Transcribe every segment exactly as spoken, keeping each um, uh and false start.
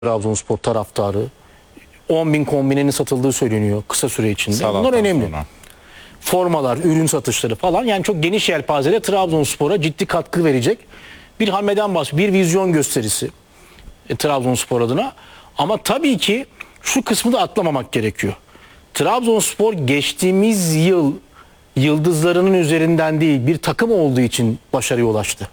Trabzonspor taraftarı. on bin kombininin satıldığı söyleniyor kısa süre içinde. Salah'tan Bunlar önemli. sonra. Formalar, ürün satışları falan. Yani çok geniş yelpazede Trabzonspor'a ciddi katkı verecek bir hamleden bahsediyor. Bir vizyon gösterisi e, Trabzonspor adına. Ama tabii ki şu kısmı da atlamamak gerekiyor. Trabzonspor geçtiğimiz yıl yıldızlarının üzerinden değil bir takım olduğu için başarıya ulaştı.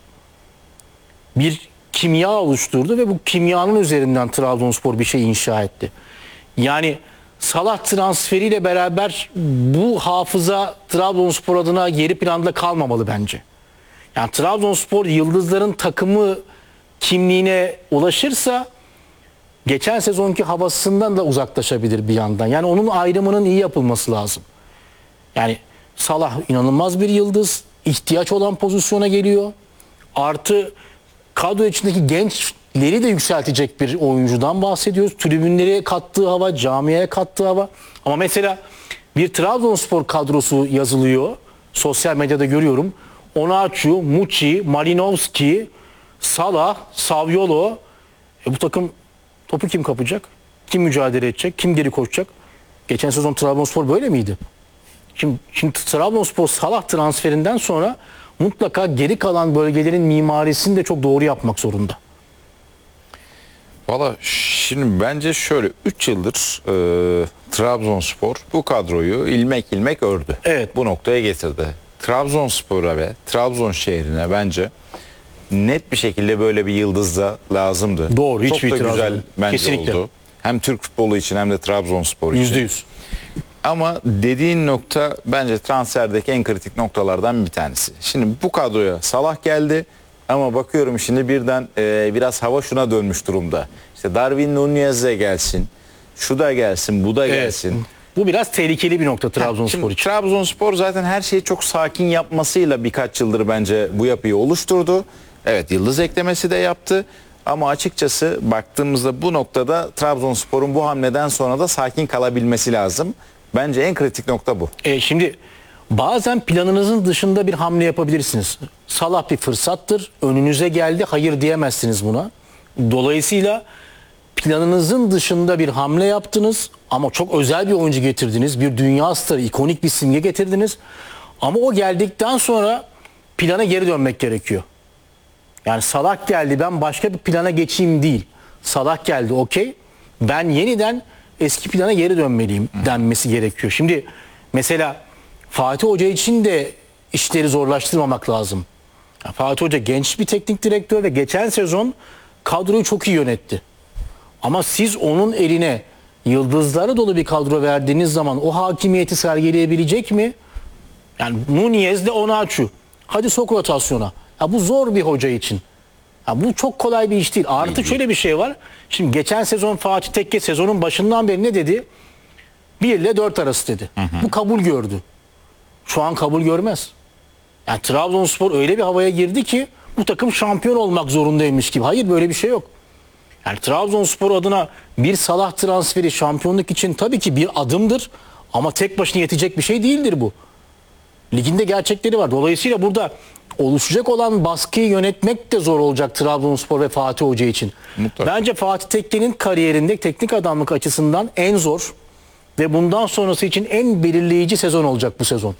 Bir kimya oluşturdu ve bu kimyanın üzerinden Trabzonspor bir şey inşa etti. Yani Salah transferiyle beraber bu hafıza Trabzonspor adına geri planda kalmamalı bence. Yani Trabzonspor yıldızların takımı kimliğine ulaşırsa geçen sezonki havasından da uzaklaşabilir bir yandan. Yani onun ayrımının iyi yapılması lazım. Yani Salah inanılmaz bir yıldız, ihtiyaç olan pozisyona geliyor. Artı kadro içindeki gençleri de yükseltecek bir oyuncudan bahsediyoruz. Tribünlere kattığı hava, camiye kattığı hava. Ama mesela bir Trabzonspor kadrosu yazılıyor. Sosyal medyada görüyorum. Onaçu, Muçi, Malinovski, Salah, Saviolo. E bu takım topu kim kapacak? Kim mücadele edecek? Kim geri koşacak? Geçen sezon Trabzonspor böyle miydi? Şimdi, şimdi Trabzonspor Salah transferinden sonra mutlaka geri kalan bölgelerin mimarisini de çok doğru yapmak zorunda. Valla şimdi bence şöyle üç yıldır e, Trabzonspor bu kadroyu ilmek ilmek ördü. Evet. Bu noktaya getirdi. Trabzonspor'a ve Trabzon şehrine bence net bir şekilde böyle bir yıldız da lazımdı. Doğru, hiç Çok da itiraz güzel yok. bence Kesinlikle. oldu. Hem Türk futbolu için hem de Trabzonspor için. Yüzde yüz. Ama dediğin nokta bence transferdeki en kritik noktalardan bir tanesi. Şimdi bu kadroya Salah geldi ama bakıyorum şimdi birden e, biraz hava şuna dönmüş durumda. İşte Darwin Nunez'e gelsin, şu da gelsin, bu da Evet. gelsin. Bu biraz tehlikeli bir nokta Trabzonspor Şimdi için. Trabzonspor zaten her şeyi çok sakin yapmasıyla birkaç yıldır bence bu yapıyı oluşturdu. Evet, yıldız eklemesi de yaptı. Ama açıkçası baktığımızda bu noktada Trabzonspor'un bu hamleden sonra da sakin kalabilmesi lazım. Bence en kritik nokta bu. E, şimdi bazen planınızın dışında bir hamle yapabilirsiniz. Salah bir fırsattır. Önünüze geldi. Hayır diyemezsiniz buna. Dolayısıyla planınızın dışında bir hamle yaptınız ama çok özel bir oyuncu getirdiniz. Bir dünya starı, ikonik bir simge getirdiniz. Ama o geldikten sonra plana geri dönmek gerekiyor. Yani Salah geldi, ben başka bir plana geçeyim değil. Salah geldi, okey. Ben yeniden eski plana geri dönmeliyim denmesi gerekiyor. Şimdi mesela Fatih Hoca için de işleri zorlaştırmamak lazım. Ya Fatih Hoca genç bir teknik direktör ve geçen sezon kadroyu çok iyi yönetti. Ama siz onun eline yıldızları dolu bir kadro verdiğiniz zaman o hakimiyeti sergileyebilecek mi? Yani Nunez de Onaçu. Hadi sok rotasyona. Ya bu zor bir hoca için. Ya bu çok kolay bir iş değil. Artı şöyle bir şey var. Şimdi geçen sezon Fatih Tekke sezonun başından beri ne dedi? bir ile dört arası dedi. Hı hı. Bu kabul gördü. Şu an kabul görmez. Yani Trabzonspor öyle bir havaya girdi ki bu takım şampiyon olmak zorundaymış gibi. Hayır, böyle bir şey yok. Yani Trabzonspor adına bir Salah transferi şampiyonluk için tabii ki bir adımdır. Ama tek başına yetecek bir şey değildir bu. Liginde gerçekleri var. Dolayısıyla burada oluşacak olan baskıyı yönetmek de zor olacak Trabzonspor ve Fatih Hoca için. Mutlaka. Bence Fatih Tekke'nin kariyerinde teknik adamlık açısından en zor ve bundan sonrası için en belirleyici sezon olacak bu sezon.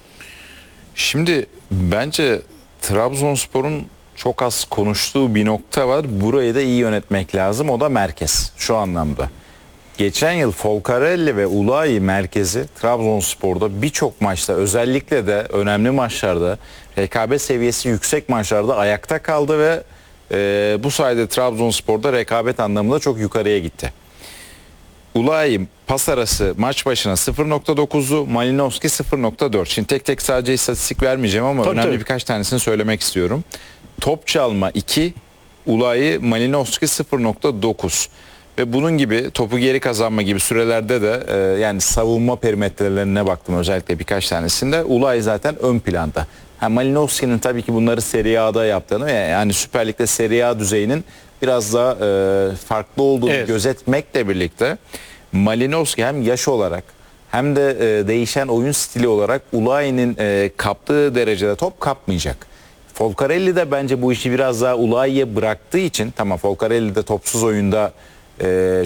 Şimdi bence Trabzonspor'un çok az konuştuğu bir nokta var. Burayı da iyi yönetmek lazım. O da merkez şu anlamda. Geçen yıl Folcarelli ve Ulayi merkezi Trabzonspor'da birçok maçta, özellikle de önemli maçlarda, rekabet seviyesi yüksek maçlarda ayakta kaldı ve e, bu sayede Trabzonspor'da rekabet anlamında çok yukarıya gitti. Ulayi pas arası maç başına sıfır nokta dokuzdu, Malinovski sıfır nokta dört. Şimdi tek tek sadece istatistik vermeyeceğim ama tabii, önemli tabii. birkaç tanesini söylemek istiyorum. Top çalma iki, Ulayi, Malinovski sıfır nokta dokuz. Ve bunun gibi topu geri kazanma gibi sürelerde de e, yani savunma perimetrelerine baktım özellikle birkaç tanesinde. Ulayi zaten ön planda. Ha, Malinovski'nin tabii ki bunları Serie A'da yaptığını ve yani Süper Lig'de Serie A düzeyinin biraz daha e, farklı olduğunu Evet. gözetmekle birlikte Malinovski hem yaş olarak hem de e, değişen oyun stili olarak Ulayi'nin e, kaptığı derecede top kapmayacak. Folcarelli de bence bu işi biraz daha Ulayi'ye bıraktığı için, tamam Folcarelli de topsuz oyunda e,